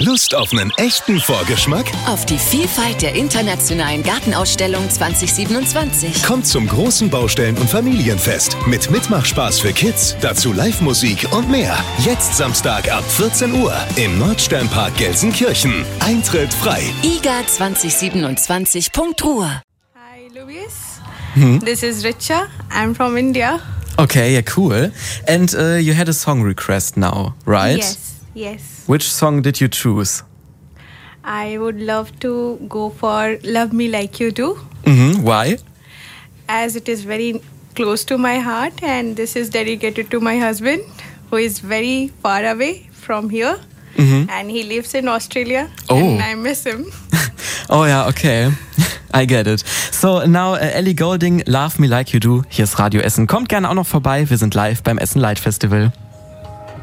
Lust auf einen echten Vorgeschmack? Auf die Vielfalt der internationalen Gartenausstellung 2027. Kommt zum großen Baustellen- und Familienfest mit Mitmachspaß für Kids, dazu Live-Musik und mehr. Jetzt Samstag ab 14 Uhr im Nordsternpark Gelsenkirchen. Eintritt frei. IGA2027.Ruhr. Hi, Luis. This is Richa. I'm from India. Okay, yeah, cool. And you had a song request now, right? Yes. Which song did you choose? I would love to go for Love Me Like You Do, Why? as it is very close to my heart, and this is dedicated to my husband, who is very far away from here, and he lives in Australia, and I miss him. Oh ja, okay. I get it. So, now Ellie Goulding, Love Me Like You Do. Hier ist Radio Essen. Kommt gerne auch noch vorbei. Wir sind live beim Essen Light Festival.